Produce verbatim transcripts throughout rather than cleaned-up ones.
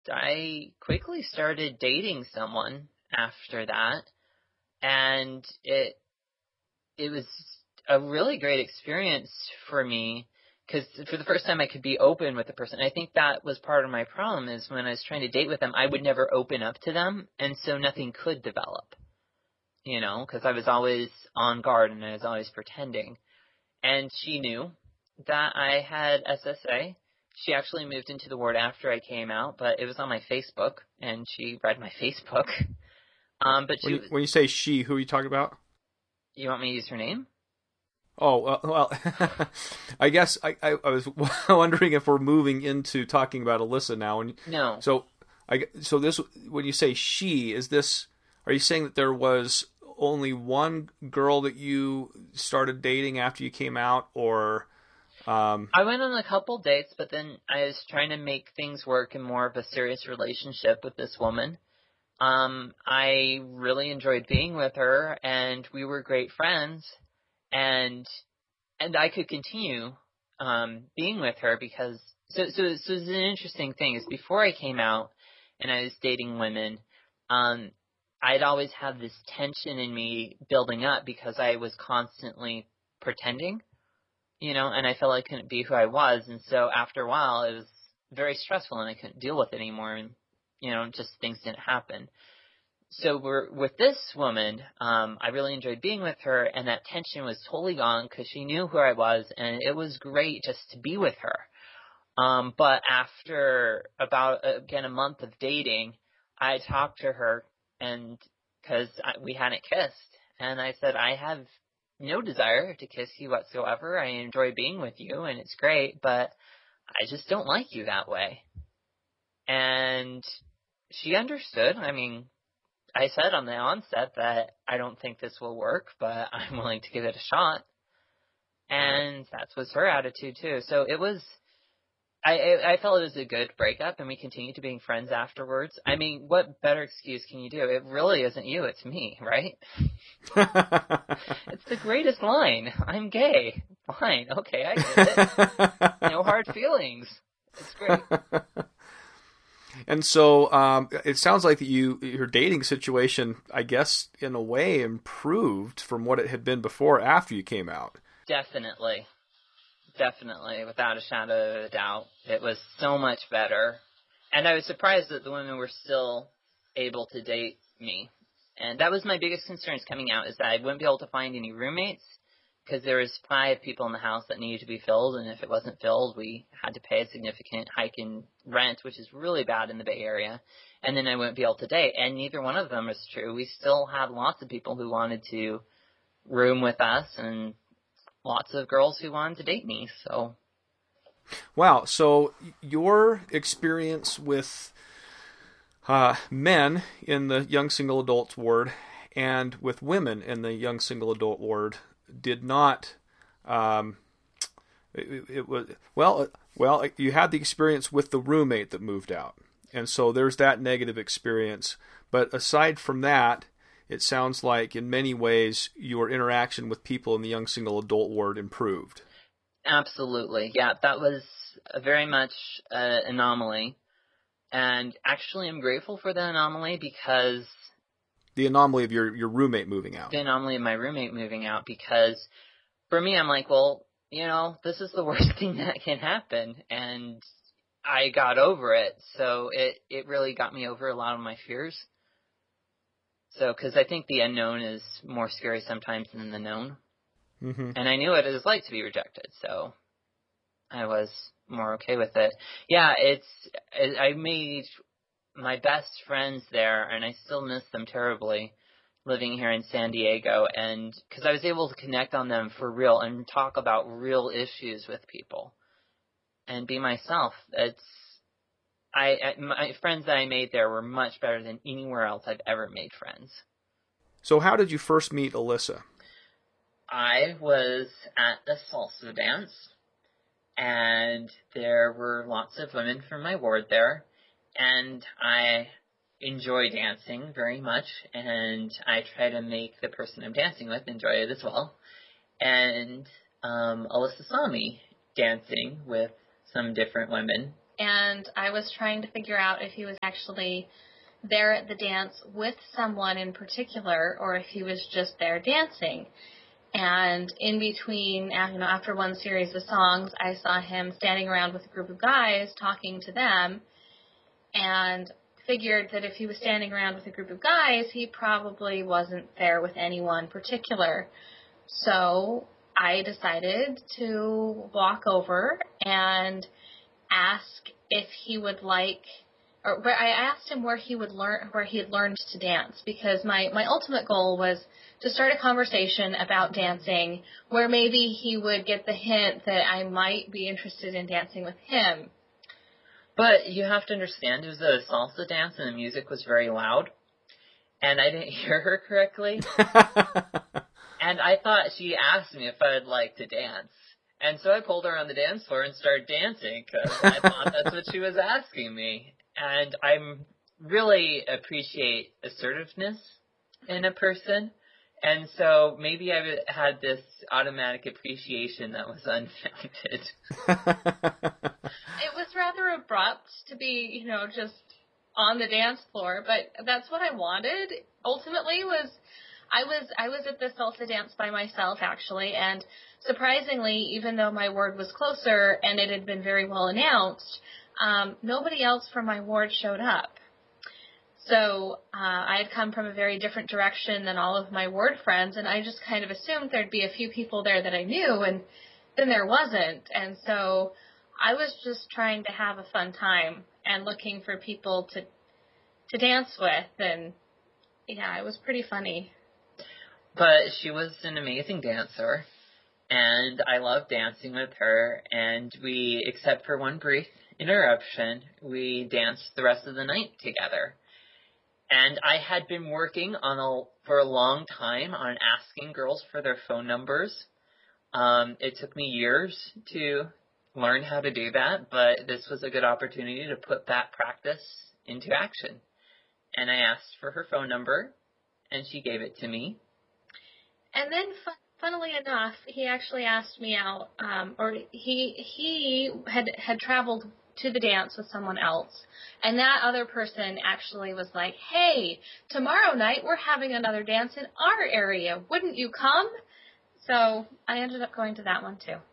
I quickly started dating someone after that, and it it was a really great experience for me because for the first time I could be open with the person. I think that was part of my problem is when I was trying to date with them, I would never open up to them, and so nothing could develop, you know, because I was always on guard and I was always pretending. And she knew that I had S S A. She actually moved into the ward after I came out, but it was on my Facebook, and she read my Facebook. Um, but When she, you, when you say she, who are you talking about? You want me to use her name? Oh, uh, well, I guess I, I, I was wondering if we're moving into talking about Alyssa now. And No. So, I, so this, when you say she, is this, are you saying that there was only one girl that you started dating after you came out, or... Um, I went on a couple dates, but then I was trying to make things work in more of a serious relationship with this woman. Um, I really enjoyed being with her, and we were great friends, and and I could continue um, being with her because so so so it's an interesting thing is before I came out and I was dating women, um, I'd always have this tension in me building up because I was constantly pretending. You know, and I felt like I couldn't be who I was. And so after a while, it was very stressful and I couldn't deal with it anymore. And, you know, just things didn't happen. So we're, with this woman, um, I really enjoyed being with her. And that tension was totally gone because she knew who I was. And it was great just to be with her. Um, but after about, again, a month of dating, I talked to her and because we hadn't kissed. And I said, I have no desire to kiss you whatsoever. I enjoy being with you and it's great, but I just don't like you that way. And she understood. I mean, I said on the onset that I don't think this will work, but I'm willing to give it a shot. And that was her attitude too. So it was, I, I felt it was a good breakup, and we continued to being friends afterwards. I mean, what better excuse can you do? It really isn't you, it's me, right? It's the greatest line. I'm gay. Fine, okay, I get it. No hard feelings. It's great. And so um, it sounds like that you your dating situation, I guess, in a way, improved from what it had been before after you came out. Definitely. Definitely, without a shadow of a doubt. It was so much better. And I was surprised that the women were still able to date me. And that was my biggest concerns coming out, is that I wouldn't be able to find any roommates, because there was five people in the house that needed to be filled, and if it wasn't filled, we had to pay a significant hike in rent, which is really bad in the Bay Area. And then I wouldn't be able to date. And neither one of them was true. We still had lots of people who wanted to room with us, and lots of girls who wanted to date me, so. Wow, so your experience with uh, men in the young single adult ward and with women in the young single adult ward did not, um, it, it was, well, well, you had the experience with the roommate that moved out, and so there's that negative experience, but aside from that, it sounds like in many ways your interaction with people in the young single adult ward improved. Absolutely. Yeah, that was very much an anomaly. And actually I'm grateful for the anomaly because... The anomaly of your, your roommate moving out. The anomaly of my roommate moving out, because for me I'm like, well, you know, this is the worst thing that can happen. And I got over it. So it, it really got me over a lot of my fears. So, because I think the unknown is more scary sometimes than the known. Mm-hmm. And I knew what it was like to be rejected, so I was more okay with it. Yeah, it's, I made my best friends there, and I still miss them terribly, living here in San Diego, and because I was able to connect on them for real and talk about real issues with people and be myself. It's, I, I, my friends that I made there were much better than anywhere else I've ever made friends. So how did you first meet Alyssa? I was at the salsa dance, and there were lots of women from my ward there, and I enjoy dancing very much, and I try to make the person I'm dancing with enjoy it as well. And um, Alyssa saw me dancing with some different women, and I was trying to figure out if he was actually there at the dance with someone in particular or if he was just there dancing. And in between, you know, after one series of songs, I saw him standing around with a group of guys talking to them, and figured that if he was standing around with a group of guys, he probably wasn't there with anyone particular. So I decided to walk over and ask if he would like, or I asked him where he would learn, where he had learned to dance, because my, my ultimate goal was to start a conversation about dancing where maybe he would get the hint that I might be interested in dancing with him. But you have to understand, it was a salsa dance and the music was very loud, and I didn't hear her correctly. And I thought she asked me if I'd like to dance. And so I pulled her on the dance floor and started dancing because I thought that's what she was asking me. And I really appreciate assertiveness in a person. And so maybe I had this automatic appreciation that was unfounded. It was rather abrupt to be, you know, just on the dance floor, but that's what I wanted. Ultimately was, I was, I was at the salsa dance by myself actually, and surprisingly, even though my ward was closer and it had been very well announced, um, nobody else from my ward showed up. So uh, I had come from a very different direction than all of my ward friends, and I just kind of assumed there'd be a few people there that I knew, and then there wasn't. And so I was just trying to have a fun time and looking for people to to dance with, and yeah, it was pretty funny. But she was an amazing dancer, and I loved dancing with her, and we, except for one brief interruption, we danced the rest of the night together. And I had been working on a, for a long time on asking girls for their phone numbers. Um, it took me years to learn how to do that, but this was a good opportunity to put that practice into action. And I asked for her phone number, and she gave it to me. And then, fun, funnily enough, he actually asked me out, um, or he he had had traveled to the dance with someone else, and that other person actually was like, hey, tomorrow night we're having another dance in our area. Wouldn't you come? So I ended up going to that one too.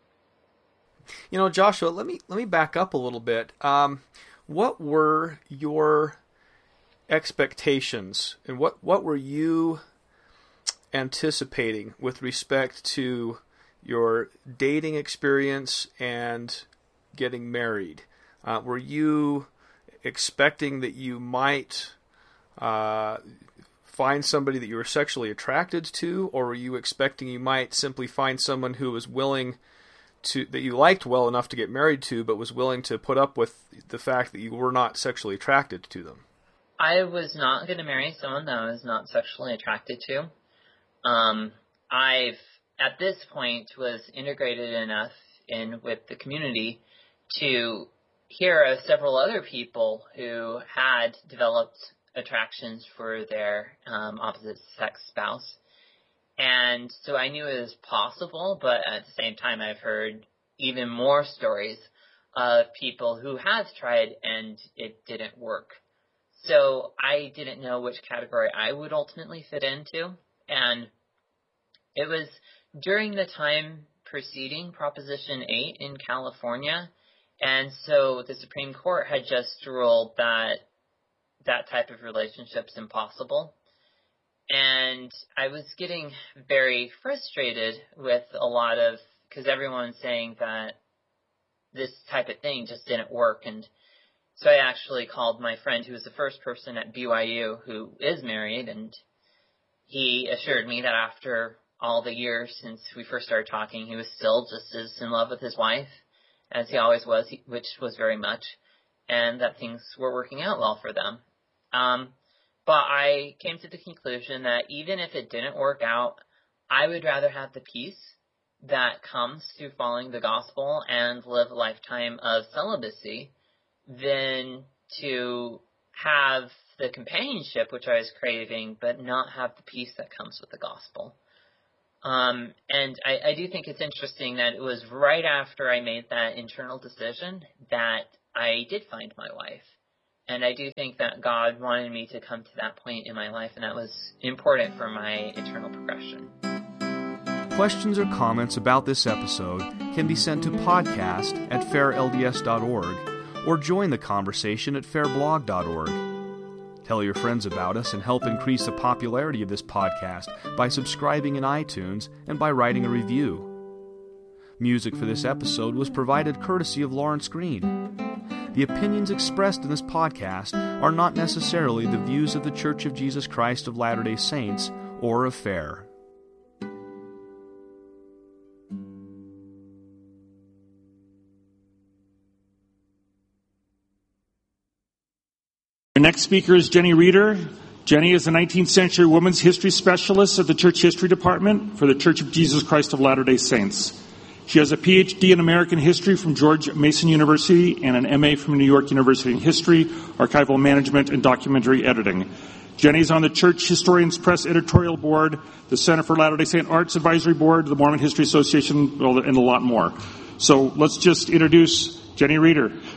You know, Joshua, let me let me back up a little bit. Um, what were your expectations, and what, what were you anticipating with respect to your dating experience and getting married? Uh, were you expecting that you might uh, find somebody that you were sexually attracted to, or were you expecting you might simply find someone who was willing to, that you liked well enough to get married to, but was willing to put up with the fact that you were not sexually attracted to them? I was not going to marry someone that I was not sexually attracted to. Um, I've, at this point, was integrated enough in with the community to hear of several other people who had developed attractions for their um, opposite sex spouse. And so I knew it was possible, but at the same time I've heard even more stories of people who have tried and it didn't work. So I didn't know which category I would ultimately fit into. And it was during the time preceding Proposition eight in California. And so the Supreme Court had just ruled that that type of relationship's impossible. And I was getting very frustrated with a lot of, because everyone's saying that this type of thing just didn't work. And so I actually called my friend who was the first person at B Y U who is married, and he assured me that after all the years since we first started talking, he was still just as in love with his wife as he always was, which was very much, and that things were working out well for them. Um, but I came to the conclusion that even if it didn't work out, I would rather have the peace that comes through following the gospel and live a lifetime of celibacy than to have the companionship, which I was craving, but not have the peace that comes with the gospel. Um, and I, I do think it's interesting that it was right after I made that internal decision that I did find my wife. And I do think that God wanted me to come to that point in my life, and that was important for my eternal progression. Questions or comments about this episode can be sent to podcast at fair l d s dot org or join the conversation at fair blog dot org. Tell your friends about us and help increase the popularity of this podcast by subscribing in iTunes and by writing a review. Music for this episode was provided courtesy of Lawrence Green. The opinions expressed in this podcast are not necessarily the views of the Church of Jesus Christ of Latter-day Saints or of FAIR. Our next speaker is Jenny Reeder. Jenny is a nineteenth century women's history specialist at the Church History Department for the Church of Jesus Christ of Latter-day Saints. She has a P H D in American History from George Mason University and an M A from New York University in History, Archival Management, and Documentary Editing. Jenny is on the Church Historians Press Editorial Board, the Center for Latter-day Saint Arts Advisory Board, the Mormon History Association, and a lot more. So let's just introduce Jenny Reeder.